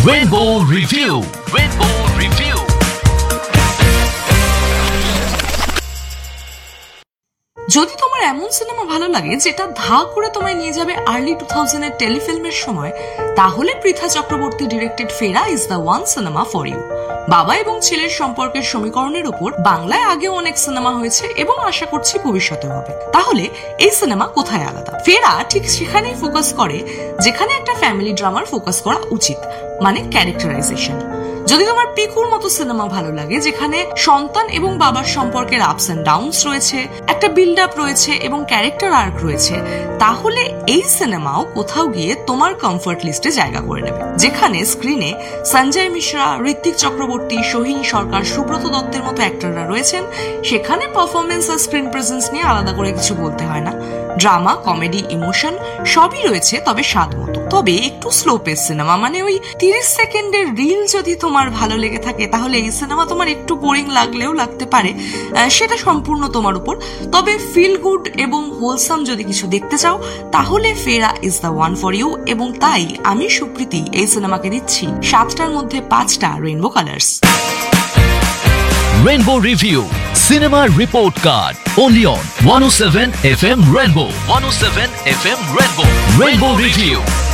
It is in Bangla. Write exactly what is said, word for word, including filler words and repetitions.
Rainbow Review. Rainbow Review. যদি তোমার এমন সিনেমা ভালো লাগে যেটা ধা করে তোমায় নিয়ে যাবে আর্লি টু থাউজেন্ড এর টেলিফিল্মের সময়, তাহলে পৃথা চক্রবর্তী ডিরেক্টেড ফেরা is the one cinema for you. বাবা এবং ছেলের সম্পর্কের সমীকরণের উপর বাংলায় আগেও অনেক সিনেমা হয়েছে এবং আশা করছি ভবিষ্যতে হবে। তাহলে এই সিনেমা কোথায় আলাদা? ফেরা ঠিক সেখানেই ফোকাস করে যেখানে একটা ফ্যামিলি ড্রামার ফোকাস করা উচিত, মানে ক্যারেক্টারাইজেশন। যদি তোমার পিকুর মতো সিনেমা ভালো লাগে যেখানে সন্তান এবং বাবার সম্পর্কের আপস এন্ড ডাউনস রয়েছে, একটা বিল্ড আপ রয়েছে এবং ক্যারেক্টার আর্ক রয়েছে, তাহলে এই সিনেমাও কোথাও গিয়ে তোমার কমফর্ট লিস্টে জায়গা করে নেবে। যেখানে স্ক্রিনে সঞ্জয় মিশ্রা, ঋত্বিক চক্রবর্তী, সোহিনী সরকার, সুব্রত দত্তের মতো অ্যাক্টররা রয়েছেন, সেখানে পারফরমেন্স আর স্ক্রিন প্রেজেন্স নিয়ে আলাদা করে কিছু বলতে হয় না। ড্রামা, কমেডি, ইমোশন সবই রয়েছে, তবে স্বাদ মতো। তবে একটু স্লো পেস সিনেমা, মানে ওই তিরিশ সেকেন্ডের রিল যদি তোমার ভালো লেগে থাকে তাহলে এই সিনেমা তোমার একটু বোরিং লাগলেও লাগতে পারে, সেটা সম্পূর্ণ তোমার উপর। তবে ফিল গুড এবং হোলসাম যদি কিছু দেখতে চাও তাহলে ফেরা is the one for you, এবং তাই আমি সুপ্রীতি এই সিনেমাকে দিচ্ছি সাতটার মধ্যে পাঁচটা rainbow colours. Rainbow Review. Cinema Report Card. Only on one oh seven F M Rainbow. one oh seven F M Rainbow. Rainbow Review.